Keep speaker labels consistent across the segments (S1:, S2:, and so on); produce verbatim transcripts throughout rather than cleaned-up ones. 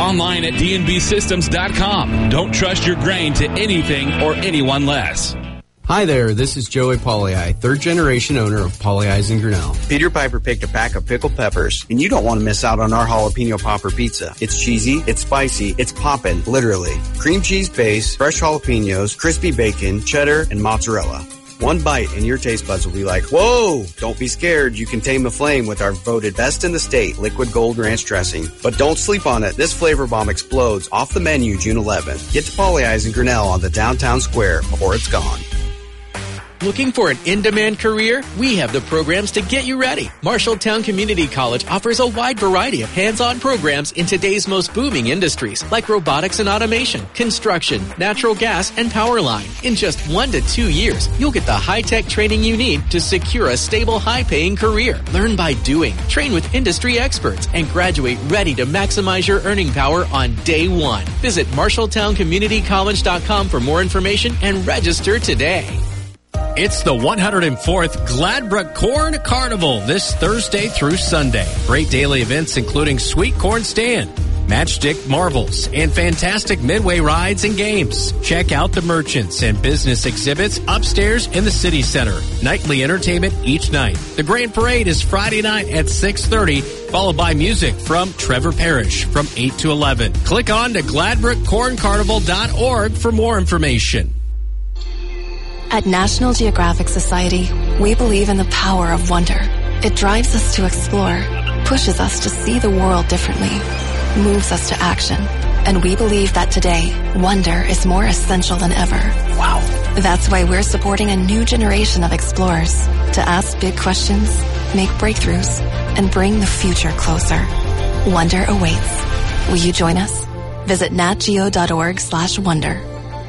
S1: online at d n b systems dot com. Don't trust your grain to anything or anyone less.
S2: Hi there, this is Joey Pauley, third generation owner of Pauley Eyes in Grinnell.
S3: Peter Piper picked a pack of pickled peppers, and you don't want to miss out on our jalapeno popper pizza. It's cheesy, it's spicy, it's poppin', literally. Cream cheese base, fresh jalapenos, crispy bacon, cheddar, and mozzarella. One bite and your taste buds will be like, whoa! Don't be scared, you can tame the flame with our voted best in the state liquid gold ranch dressing. But don't sleep on it, this flavor bomb explodes off the menu June eleventh. Get to Pauley Eyes in Grinnell on the downtown square before it's gone.
S4: Looking for an in-demand career? We have the programs to get you ready. Marshalltown Community College offers a wide variety of hands-on programs in today's most booming industries, like robotics and automation, construction, natural gas, and power line. In just one to two years, you'll get the high-tech training you need to secure a stable, high-paying career. Learn by doing, train with industry experts, and graduate ready to maximize your earning power on day one. Visit marshalltown community college dot com for more information and register today.
S5: It's the one hundred fourth Gladbrook Corn Carnival this Thursday through Sunday. Great daily events including Sweet Corn Stand, Matchstick Marvels, and fantastic midway rides and games. Check out the merchants and business exhibits upstairs in the city center. Nightly entertainment each night. The Grand Parade is Friday night at six thirty, followed by music from Trevor Parrish from eight to eleven. Click on to gladbrook corn carnival dot org for more information.
S6: At National Geographic Society, we believe in the power of wonder. It drives us to explore, pushes us to see the world differently, moves us to action. And we believe that today, wonder is more essential than ever. Wow. That's why we're supporting a new generation of explorers to ask big questions, make breakthroughs, and bring the future closer. Wonder awaits. Will you join us? Visit natgeo.org slash wonder.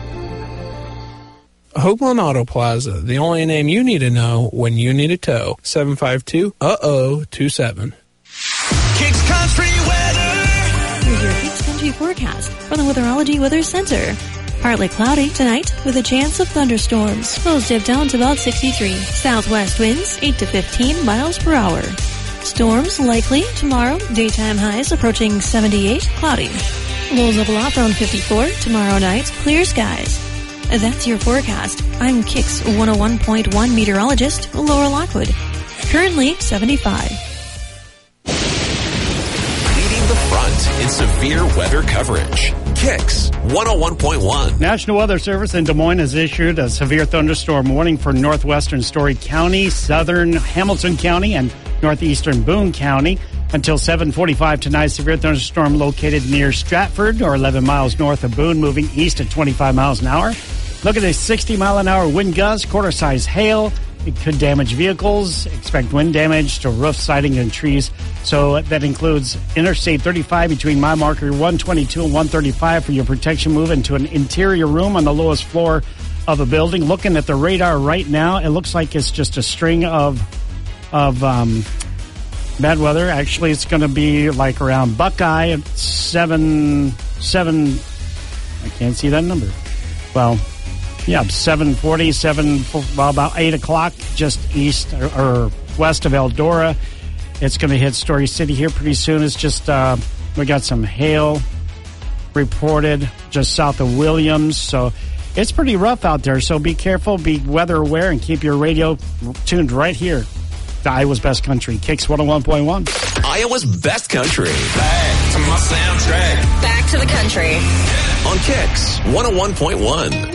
S7: Hoagland Auto Plaza, the only name you need to know when you need a tow. seven five two, uh oh, two seven.
S8: Kicks Country Weather!
S9: Here's your Kicks Country forecast from the Weatherology Weather Center. Partly cloudy tonight with a chance of thunderstorms. Lows dip down to about sixty-three. Southwest winds eight to fifteen miles per hour. Storms likely tomorrow. Daytime highs approaching seventy-eight, cloudy. Lows level off around fifty-four. Tomorrow night, clear skies. That's your forecast. I'm Kix one oh one point one meteorologist Laura Lockwood. Currently seventy-five.
S10: Leading the front in severe weather coverage. Kix one oh one point one.
S11: National Weather Service in Des Moines has issued a severe thunderstorm warning for northwestern Story County, southern Hamilton County, and northeastern Boone County. Until seven forty-five tonight, severe thunderstorm located near Stratford, or eleven miles north of Boone, moving east at twenty-five miles an hour. Look at a sixty mile an hour wind gust, quarter-size hail. It could damage vehicles. Expect wind damage to roof, siding, and trees. So that includes Interstate thirty-five between mile marker one twenty-two and one thirty-five for your protection. Move into an interior room on the lowest floor of a building. Looking at the radar right now, it looks like it's just a string of of um, bad weather. Actually, it's going to be like around Buckeye at seven seven. I can't see that number. Well. Yeah, seven forty, seven, well, about eight o'clock, just east or, or west of Eldora. It's going to hit Story City here pretty soon. It's just, uh, we got some hail reported just south of Williams. So it's pretty rough out there. So be careful, be weather aware, and keep your radio tuned right here to Iowa's Best Country, Kix one oh one point one.
S10: Iowa's Best Country. Back to my soundtrack.
S12: Back to the country.
S10: On Kix one oh one point one.